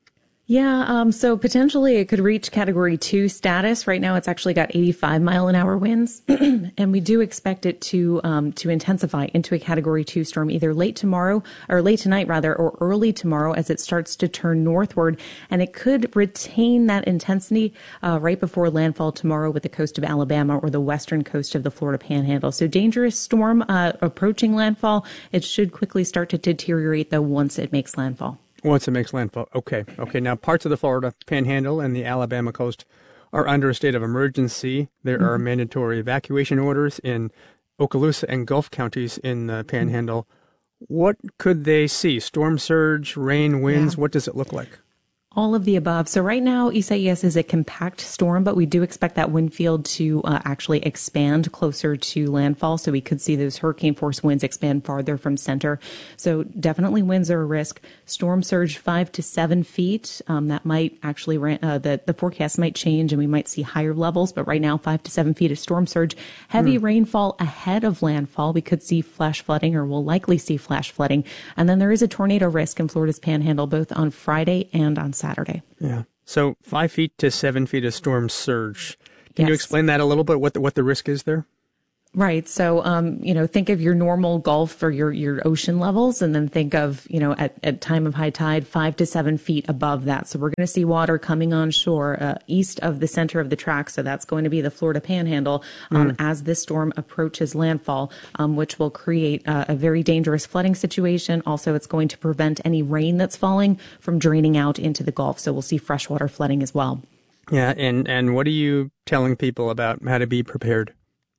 Yeah, so potentially it could reach Category 2 status. Right now it's actually got 85-mile-an-hour winds, and we do expect it to intensify into a Category 2 storm either late tonight or early tomorrow as it starts to turn northward, and it could retain that intensity right before landfall tomorrow with the coast of Alabama or the western coast of the Florida Panhandle. So dangerous storm approaching landfall. It should quickly start to deteriorate, though, once it makes landfall.
Once it makes landfall. Okay. Now, parts of the Florida Panhandle and the Alabama coast are under a state of emergency. There are mandatory evacuation orders in Okaloosa and Gulf counties in the Panhandle. What could they see? Storm surge, rain, winds? Yeah. What does it look like?
All of the above. So right now, Isaias is a compact storm, but we do expect that wind field to actually expand closer to landfall. So we could see those hurricane force winds expand farther from center. So definitely winds are a risk. Storm surge 5 to 7 feet. That might actually, the forecast might change and we might see higher levels. But right now, 5 to 7 feet of storm surge. Heavy rainfall ahead of landfall. We could see flash flooding, or will likely see flash flooding. And then there is a tornado risk in Florida's Panhandle, both on Friday and on Saturday.
Yeah. So 5 feet to 7 feet of storm surge. Can you explain that a little bit, what the risk is there?
Right. So, think of your normal Gulf or your ocean levels, and then think of, at time of high tide, 5 to 7 feet above that. So we're going to see water coming on shore east of the center of the track. So that's going to be the Florida Panhandle as this storm approaches landfall, which will create a very dangerous flooding situation. Also, it's going to prevent any rain that's falling from draining out into the Gulf. So we'll see freshwater flooding as well.
Yeah. And what are you telling people about how to be prepared?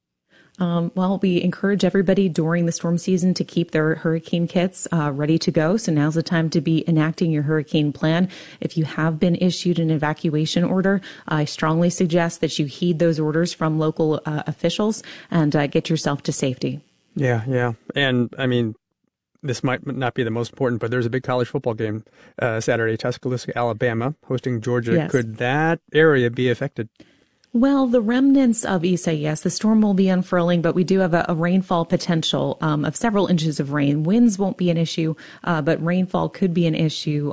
Well, we encourage everybody during the storm season to keep their hurricane kits ready to go. So now's the time to be enacting your hurricane plan. If you have been issued an evacuation order, I strongly suggest that you heed those orders from local officials and get yourself to safety.
Yeah. And I mean, this might not be the most important, but there's a big college football game Saturday, Tuscaloosa, Alabama, hosting Georgia.
Yes.
Could that area be affected?
Well, the remnants of Isaias, the storm will be unfurling, but we do have a rainfall potential of several inches of rain. Winds won't be an issue, but rainfall could be an issue.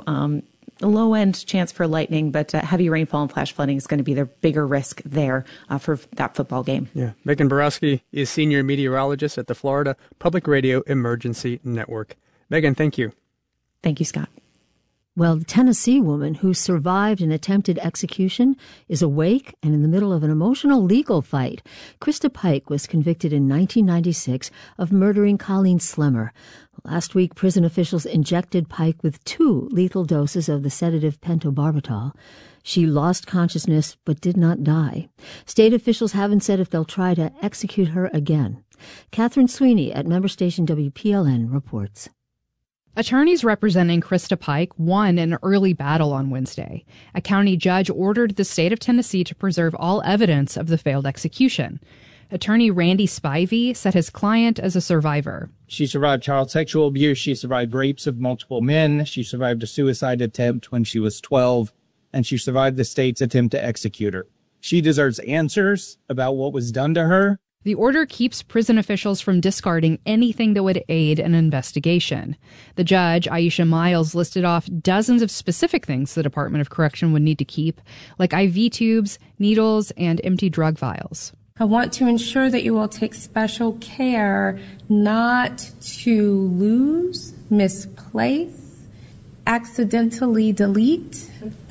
Low-end chance for lightning, but heavy rainfall and flash flooding is going to be the bigger risk there for that football game.
Yeah. Megan Borowski is senior meteorologist at the Florida Public Radio Emergency Network. Megan, thank you.
Thank you, Scott.
Well, the Tennessee woman who survived an attempted execution is awake and in the middle of an emotional legal fight. Krista Pike was convicted in 1996 of murdering Colleen Slemmer. Last week, prison officials injected Pike with 2 lethal doses of the sedative pentobarbital. She lost consciousness but did not die. State officials haven't said if they'll try to execute her again. Catherine Sweeney at member station WPLN reports.
Attorneys representing Krista Pike won an early battle on Wednesday. A county judge ordered the state of Tennessee to preserve all evidence of the failed execution. Attorney Randy Spivey said his client is a survivor.
She survived child sexual abuse. She survived rapes of multiple men. She survived a suicide attempt when she was 12. And she survived the state's attempt to execute her. She deserves answers about what was done to her.
The order keeps prison officials from discarding anything that would aid an investigation. The judge, Aisha Miles, listed off dozens of specific things the Department of Correction would need to keep, like IV tubes, needles, and empty drug vials.
I want to ensure that you will take special care not to lose, misplace, accidentally delete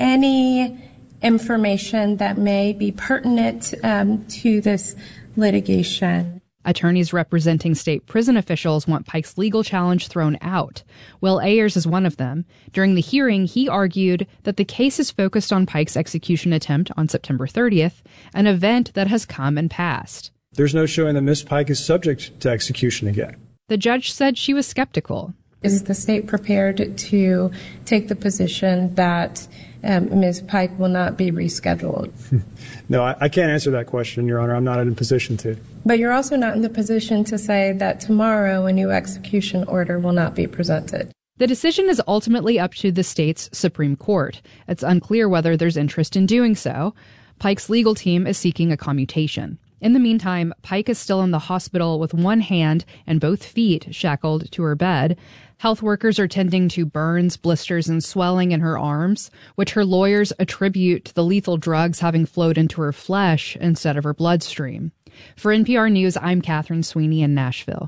any information that may be pertinent to this litigation.
Attorneys representing state prison officials want Pike's legal challenge thrown out. Will Ayers is one of them. During the hearing, he argued that the case is focused on Pike's execution attempt on September 30th, an event that has come and passed.
There's no showing that Ms. Pike is subject to execution again.
The judge said she was skeptical.
Is the state prepared to take the position that Ms. Pike will not be rescheduled?
No, I can't answer that question, Your Honor. I'm not in a position to.
But you're also not in the position to say that tomorrow a new execution order will not be presented.
The decision is ultimately up to the state's Supreme Court. It's unclear whether there's interest in doing so. Pike's legal team is seeking a commutation. In the meantime, Pike is still in the hospital with one hand and both feet shackled to her bed. Health workers are tending to burns, blisters, and swelling in her arms, which her lawyers attribute to the lethal drugs having flowed into her flesh instead of her bloodstream. For NPR News, I'm Catherine Sweeney in Nashville.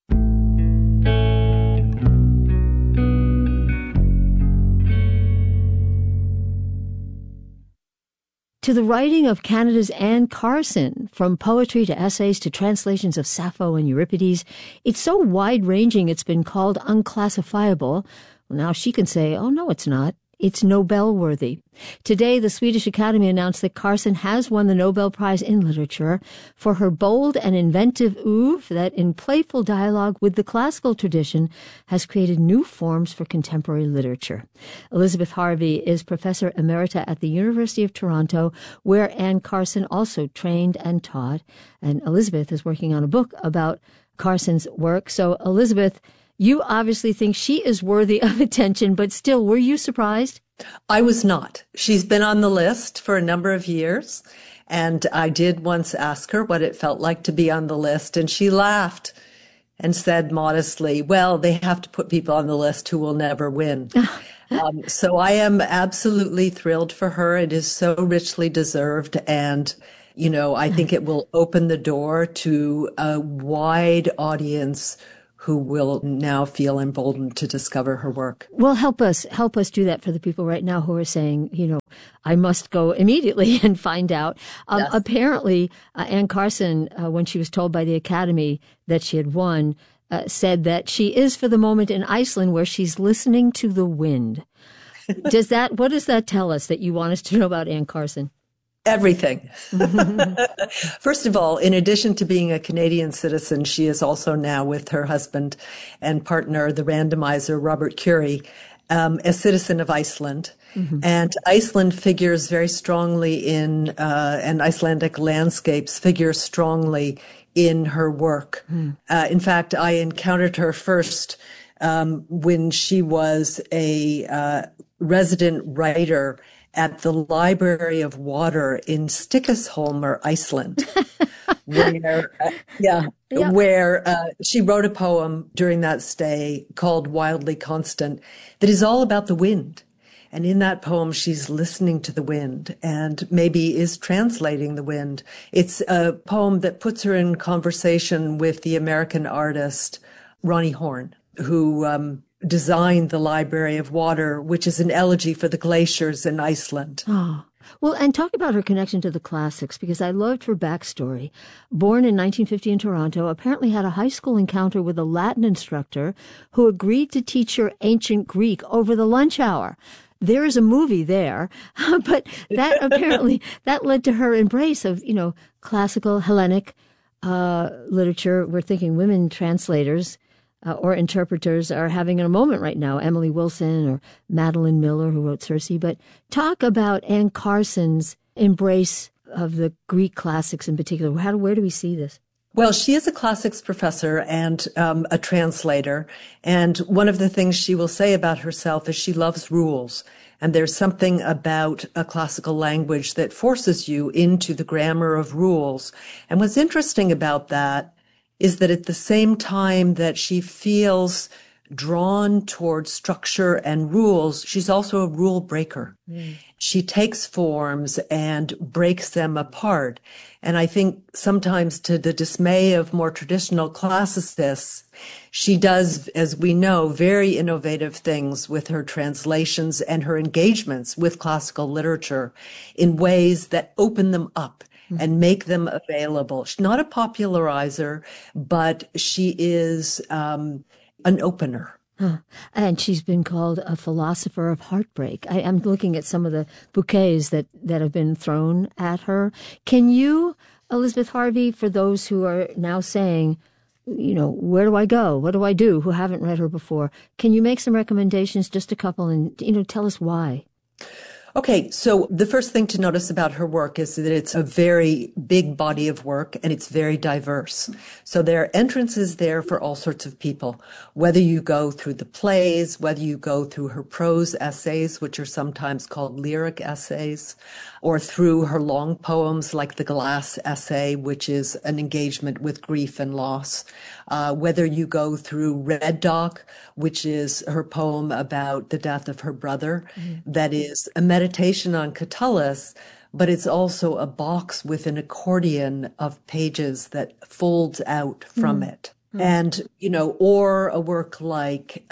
To the writing of Canada's Anne Carson, from poetry to essays to translations of Sappho and Euripides, it's so wide-ranging it's been called unclassifiable. Well, now she can say, oh, no, it's not. It's Nobel-worthy. Today, the Swedish Academy announced that Carson has won the Nobel Prize in Literature for her bold and inventive oeuvre that, in playful dialogue with the classical tradition, has created new forms for contemporary literature. Elizabeth Harvey is professor emerita at the University of Toronto, where Anne Carson also trained and taught. And Elizabeth is working on a book about Carson's work. So, Elizabeth, you obviously think she is worthy of attention, but still, were you surprised?
I was not. She's been on the list for a number of years, and I did once ask her what it felt like to be on the list, and she laughed and said modestly, well, they have to put people on the list who will never win. So I am absolutely thrilled for her. It is so richly deserved, and I think it will open the door to a wide audience who will now feel emboldened to discover her work.
Well, help us do that for the people right now who are saying, I must go immediately and find out.
Yes.
Apparently, Anne Carson, when she was told by the Academy that she had won, said that she is for the moment in Iceland where she's listening to the wind. What does that tell us that you want us to know about Anne Carson?
Everything. First of all, in addition to being a Canadian citizen, she is also now with her husband and partner, the randomizer, Robert Curie, a citizen of Iceland. Mm-hmm. And Iceland figures very strongly and Icelandic landscapes figure strongly in her work. In fact, I encountered her first when she was a resident writer at the Library of Water in Stikisholmur, Iceland, where she wrote a poem during that stay called Wildly Constant that is all about the wind. And in that poem, she's listening to the wind and maybe is translating the wind. It's a poem that puts her in conversation with the American artist Ronnie Horn, who designed the Library of Water, which is an elegy for the glaciers in Iceland.
Oh. Well, and talk about her connection to the classics, because I loved her backstory. Born in 1950 in Toronto, apparently had a high school encounter with a Latin instructor who agreed to teach her ancient Greek over the lunch hour. There is a movie there, but that apparently that led to her embrace of, classical Hellenic literature. We're thinking women translators or interpreters are having a moment right now. Emily Wilson or Madeline Miller, who wrote Circe. But talk about Anne Carson's embrace of the Greek classics in particular. Where do we see this?
Well, she is a classics professor and a translator. And one of the things she will say about herself is she loves rules. And there's something about a classical language that forces you into the grammar of rules. And what's interesting about that is that at the same time that she feels drawn towards structure and rules, she's also a rule breaker. She takes forms and breaks them apart. And I think sometimes to the dismay of more traditional classicists, she does, as we know, very innovative things with her translations and her engagements with classical literature in ways that open them up and make them available. She's not a popularizer, but she is an opener.
And she's been called a philosopher of heartbreak. I'm looking at some of the bouquets that have been thrown at her. Can you, Elizabeth Harvey, for those who are now saying, where do I go? What do I do? Who haven't read her before? Can you make some recommendations, just a couple, and, tell us why?
Okay, so the first thing to notice about her work is that it's a very big body of work and it's very diverse. So there are entrances there for all sorts of people, whether you go through the plays, whether you go through her prose essays, which are sometimes called lyric essays, or through her long poems like the Glass Essay, which is an engagement with grief and loss, whether you go through Red Dock, which is her poem about the death of her brother, that is a meditation on Catullus, but it's also a box with an accordion of pages that folds out from it. And, or a work like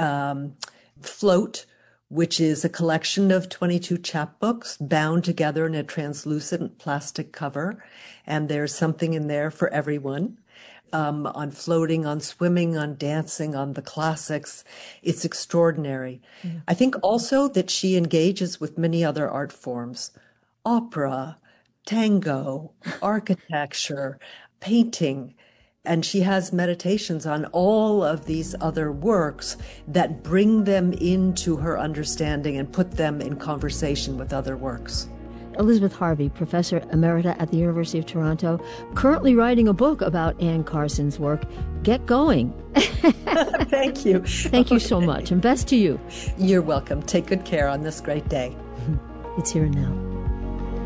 Float, which is a collection of 22 chapbooks bound together in a translucent plastic cover. And there's something in there for everyone. On floating, on swimming, on dancing, on the classics. It's extraordinary. I think also that she engages with many other art forms, opera, tango, architecture, painting, and she has meditations on all of these other works that bring them into her understanding and put them in conversation with other works.
Elizabeth Harvey, Professor Emerita at the University of Toronto, currently writing a book about Anne Carson's work. Get going.
Thank you.
Thank you so much, and best to you.
You're welcome. Take good care on this great day.
It's Here and Now.